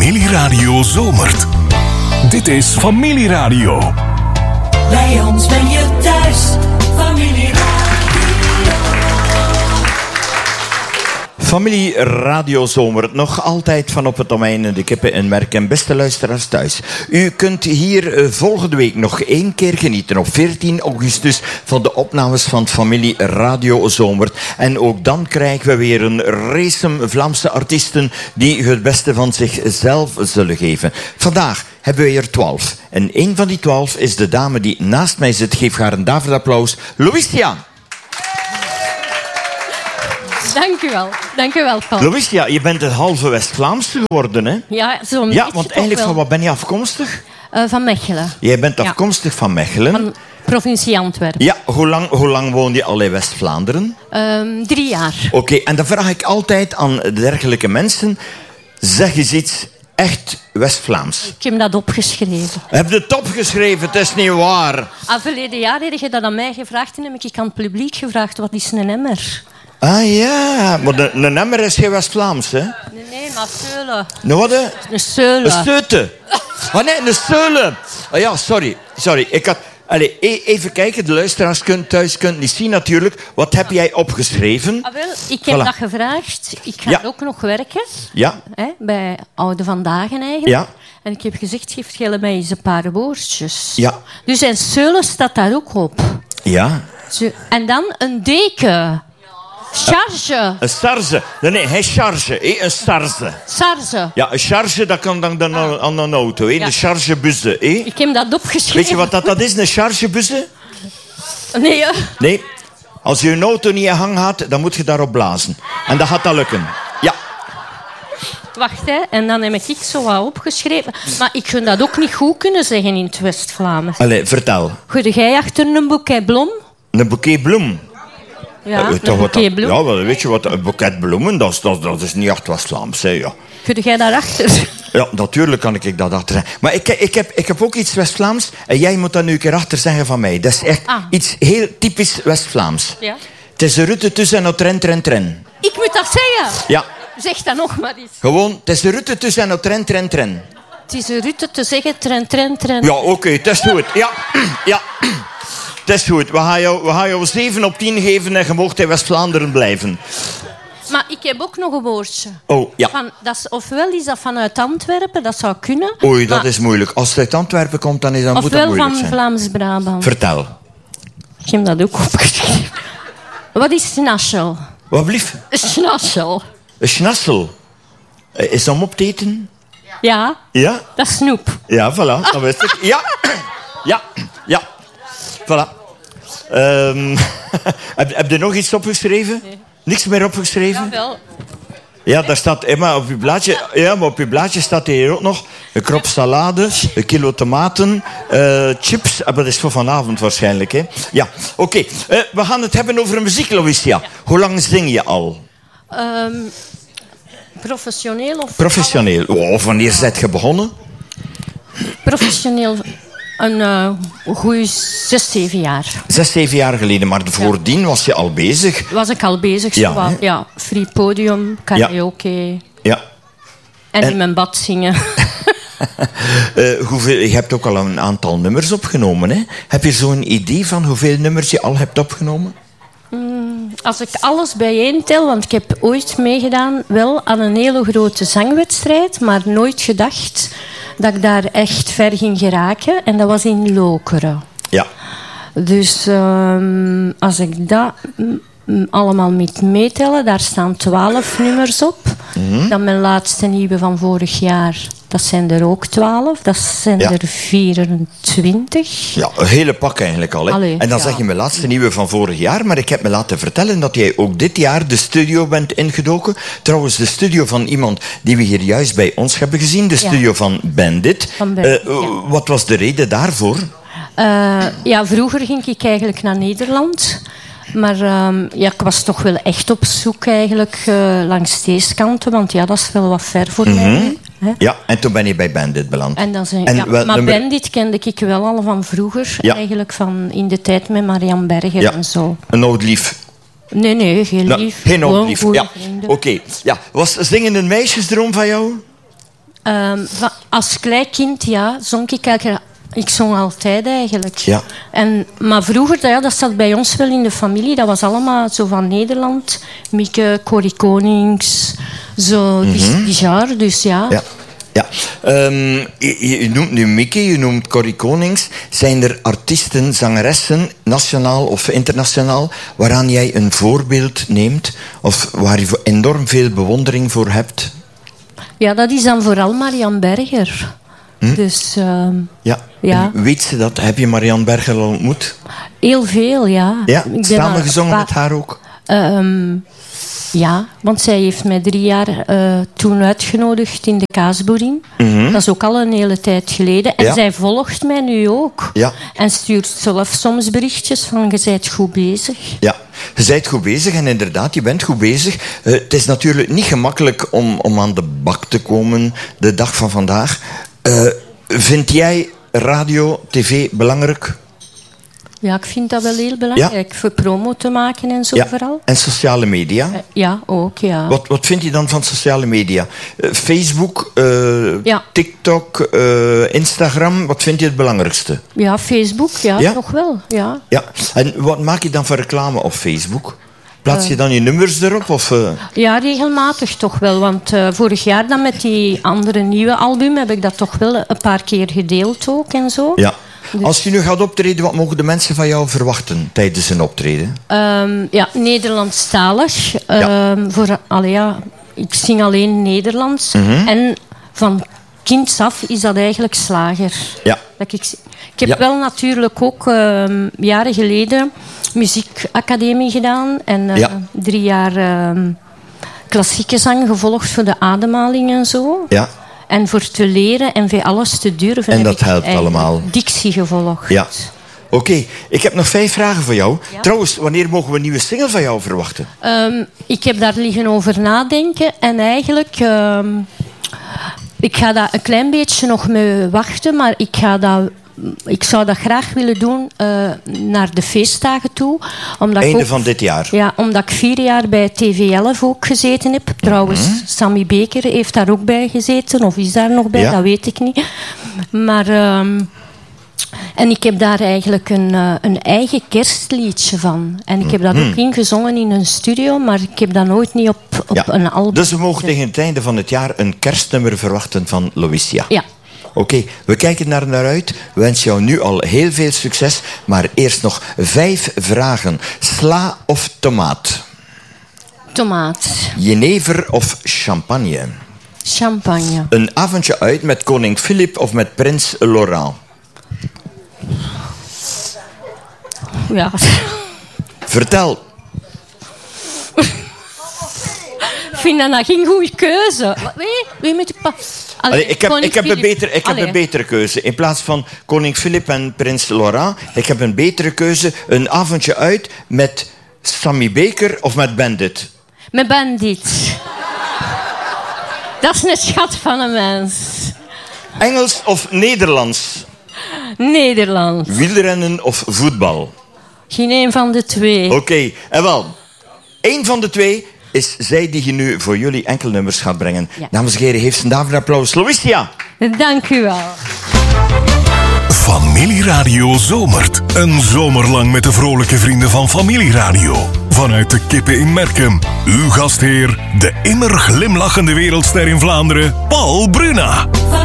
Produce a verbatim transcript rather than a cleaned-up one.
Familieradio zomert. Dit is Familieradio. Bij ons ben je thuis, Familieradio. Familieradio Zomer, nog altijd van op het domein de kippen en merken. Beste luisteraars thuis, u kunt hier uh, volgende week nog één keer genieten op veertien augustus van de opnames van Familieradio Zomer. En ook dan krijgen we weer een race Vlaamse artiesten die het beste van zichzelf zullen geven. Vandaag hebben we er twaalf. En één van die twaalf is de dame die naast mij zit. Geef haar een daverend applaus. Louisia. Dank u wel. Dank u wel, Paul. Louisia, je bent het halve West-Vlaamse geworden, hè? Ja, zo'n Ja, beetje want toch eigenlijk wel. van wat ben je afkomstig? Uh, van Mechelen. Jij bent Ja. afkomstig van Mechelen. Van provincie Antwerpen. Ja, hoe lang, hoe lang woon je al in West-Vlaanderen? Um, drie jaar. Oké, okay, en dan vraag ik altijd aan dergelijke mensen, zeg eens iets echt West-Vlaams. Ik heb dat opgeschreven. Heb je het opgeschreven? Het is niet waar. Ah, verleden jaar heb je dat aan mij gevraagd en heb ik aan het publiek gevraagd, wat is een emmer? Ah ja, maar de, een emmer is geen West-Vlaams, hè? Nee, nee, maar seulen. Nou, wat? hè? Een seulen. Een steute. Oh nee, een seulen. Oh ja, sorry. Sorry, ik had... Allee, e- even kijken, de luisteraars kunnen thuis kunnen niet zien natuurlijk. Wat heb jij opgeschreven? Ah, wel, ik heb Voilà. dat gevraagd. Ik ga Ja. ook nog werken. Ja. Hè, bij Oude Vandaag eigenlijk. Ja. En ik heb gezegd, geef jij mij eens een paar woordjes. Ja. Dus en seulen staat daar ook op. Ja. Zo, en dan een deken. Charge. Een sarze. Nee, nee, geen charge. Hé, een sarze. Sarze. Ja, een charge, dat kan dan, dan aan- aan een auto. Hé. Ja. Een chargebusse. Hé. Ik heb dat opgeschreven. Weet je wat dat, dat is, een chargebusse? Nee, hè? Nee. Als je een auto niet in hang had, dan moet je daarop blazen. En dat gaat dat lukken. Ja. Wacht, hè. En dan heb ik zo wat opgeschreven. Maar ik vind dat ook niet goed kunnen zeggen in het West-Vlaams. Allee, vertel. Goede jij achter een boeket bloem? Een bouquet bloem. Ja, Eh, een toch wat boeket dat- bloem. Ja, wel, weet je wat, een boeket bloemen, dat is, dat, dat is niet echt West-Vlaams. Hè, ja. Goede jij daarachter? Ja, natuurlijk kan ik dat achter zeggen. Maar ik, ik, heb, ik heb ook iets West-Vlaams en jij moet dat nu een keer achter zeggen van mij. Dat is echt Ah. iets heel typisch West-Vlaams. Ja. Het is de route tussen en tren, tren, tren. Ik moet dat zeggen. Ja, Zeg dat nog maar eens. gewoon, het is de route tussen en tren, tren, tren. Het is een route te zeggen, tren, tren, tren. Ja, oké, okay, het is goed. Ja, ja. Het is goed. We gaan jou, we gaan jou zeven op tien geven en je mocht in West-Vlaanderen blijven. Maar ik heb ook nog een woordje. Oh, ja. Van, dat is, ofwel is dat vanuit Antwerpen, dat zou kunnen. Oei, dat maar- is moeilijk. Als het uit Antwerpen komt, dan, is, dan moet dat Ofwel moeilijk van zijn. Vlaams-Brabant. Vertel. Ik heb dat ook opgeschreven. Wat is snassel? Wat blieft? Snassel. Een schnassel. Eh, Is dat om op te eten? Ja, Ja? dat is snoep. Ja, voilà. Dat wist ik. Ja. Ja. Ja. Voilà. Ehm, heb, heb je nog iets opgeschreven? Nee. Niks meer opgeschreven? Jawel. Ja, daar staat, eh, maar op uw blaadje, ja, maar op uw blaadje staat hier ook nog een krop salade, een kilo tomaten, eh, chips. Ah, dat is voor vanavond waarschijnlijk, hè? Ja, oké. Eh, we gaan het hebben over muziek, Louisia. Hoe lang zing je al? Ehm, professioneel of... Professioneel. Oh, wanneer ben je begonnen? Professioneel een uh, goede zes, zeven jaar. Zes, zeven jaar geleden. Maar voordien was je al bezig. Was ik al bezig. Ja, zo wat. hè? Ja, free podium, karaoke. Ja. En, En- in mijn bad zingen. Eh, hoeveel, je hebt ook al een aantal nummers opgenomen, hè? Heb je zo'n idee van hoeveel nummers je al hebt opgenomen? Als ik alles bijeen tel, want ik heb ooit meegedaan wel aan een hele grote zangwedstrijd, maar nooit gedacht dat ik daar echt ver ging geraken. En dat was in Lokeren. Ja. Dus ehm, als ik dat mm, mm, allemaal moet meetellen, daar staan twaalf nummers op. Mhm. Dan mijn laatste nieuwe van vorig jaar, dat zijn er ook twaalf. Dat zijn Ja. er vierentwintig. Ja, een hele pak eigenlijk al. Hè? Allee, en dan ja. zeg je mijn laatste nieuwe van vorig jaar, maar ik heb me laten vertellen dat jij ook dit jaar de studio bent ingedoken. Trouwens, de studio van iemand die we hier juist bij ons hebben gezien, de studio van Bandit. Van Bandit, Eh, ja. Wat was de reden daarvoor? Uh, ja, vroeger ging ik eigenlijk naar Nederland. Maar um, ja, ik was toch wel echt op zoek eigenlijk uh, langs deze kanten. Want ja, dat is wel wat ver voor mij nu. Hè? Ja, en toen ben je bij Bandit beland. En dan zijn, En ja, wel maar nummer- Bandit kende ik wel al van vroeger. Ja. Eigenlijk van in de tijd met Marianne Berger Ja, en zo. een oud lief. Nee, nee, geen Nou, lief. geen oud Gewoon lief. goeie Ja, vrienden. oké. Ja. Was zingen een meisjesdroom van jou? Um, va- als klein kind, ja, zong ik elke... Ik zong altijd eigenlijk. Ja. En, maar vroeger, ja, dat zat bij ons wel in de familie. Dat was allemaal zo van Nederland. Mieke, Corrie Konings, zo die, Mhm. die genre. Dus ja. Ja. Ja. Ehm, je, je noemt nu Mieke, je noemt Corrie Konings. Zijn er artiesten, zangeressen, nationaal of internationaal, waaraan jij een voorbeeld neemt of waar je enorm veel bewondering voor hebt? Ja, dat is dan vooral Marianne Berger. Hm? Dus ehm, Ja. Ja. En weet ze dat? Heb je Marianne Berger al ontmoet? heel veel, ja. Ja, Ik ben samen al- gezongen pa- met haar ook? Ehm, ja, want zij heeft mij drie jaar eh, toen uitgenodigd in de Kaasboerin. Mhm. Dat is ook al een hele tijd geleden. En Ja. zij volgt mij nu ook. Ja. En stuurt zelf soms berichtjes van je bent goed bezig. Ja, je bent goed bezig en inderdaad, je bent goed bezig. Uh, het is natuurlijk niet gemakkelijk om, om aan de bak te komen de dag van vandaag. Uh, vind jij radio, tv belangrijk? Ja, ik vind dat wel heel belangrijk. Voor promo te maken en zo Ja. vooral. En sociale media? Eh, Ja, ook, ja. Wat, wat vind je dan van sociale media? Uh, Facebook, uh, Ja. TikTok, uh, Instagram, wat vind je het belangrijkste? Ja, Facebook, ja, Ja? toch wel. Ja. Ja. En wat maak je dan voor reclame op Facebook? Plaats Eh. je dan je nummers erop? Of, uh... Ja, regelmatig toch wel. Want eh, vorig jaar dan met die andere nieuwe album heb ik dat toch wel een paar keer gedeeld ook en zo. Ja. Dus- Als je nu gaat optreden, wat mogen de mensen van jou verwachten tijdens een optreden? Ehm, ja, Nederlandstalig. Ehm, voor, allee, ja, ik zing alleen Nederlands. Mhm. En van kinds af is dat eigenlijk slager. Ja. Dat ik, ik heb Ja. wel natuurlijk ook ehm, jaren geleden muziekacademie gedaan. En eh, Ja. drie jaar ehm, klassieke zang gevolgd voor de ademhaling en zo. Ja. En voor te leren en voor alles te durven. En heb dat ik helpt eigenlijk allemaal. Dictie gevolgd. Ja. Oké, ik heb nog vijf vragen voor jou. Ja. Trouwens, wanneer mogen we een nieuwe single van jou verwachten? Ehm, ik heb daar liggen over nadenken. En eigenlijk... ehm, ik ga daar een klein beetje nog mee wachten. Maar ik, ga dat, ik zou dat graag willen doen eh, naar de feestdagen toe. Omdat ik Einde ook- van dit jaar. Ja, omdat ik vier jaar bij T V elf ook gezeten heb. Trouwens, Mhm. Sammy Beker heeft daar ook bij gezeten. Of is daar nog bij, Ja. dat weet ik niet. Maar... ehm, en ik heb daar eigenlijk een, eh, een eigen kerstliedje van. En ik heb dat ook ingezongen in een studio, maar ik heb dat nooit niet op, op Ja. een album. Dus we mogen tegen het einde van het jaar een kerstnummer verwachten van Lovicia. Ja. Oké, we kijken daar naar uit. We wensen jou nu al heel veel succes. Maar eerst nog vijf vragen. Sla of tomaat? Tomaat. Jenever of champagne? Champagne. Een avondje uit met koning Filip of met prins Laurent? Ja. Vertel. Ik vind dat nou geen goede keuze. Wie? Wie moet ik pa- Allee, Allee, ik heb, koning ik heb, een, Filip. beter, ik heb Allee. een betere keuze. In plaats van koning Filip en prins Laurent, ik heb een betere keuze. Een avondje uit met Sammy Baker of met Bandit? Met Bandit. Dat is een schat van een mens. Engels of Nederlands? Nederland. Wielrennen of voetbal? Geen een van de twee. Oké, en wel. Eén van de twee is zij die je nu voor jullie enkelnummers gaat brengen. Ja. Dames en heren, heeft een daverend applaus. Lovicia! Dank u wel. Familieradio Zomert. Een zomer lang met de vrolijke vrienden van Familieradio. Vanuit de Kippen in Merkem. Uw gastheer, de immer glimlachende wereldster in Vlaanderen, Paul Bruna.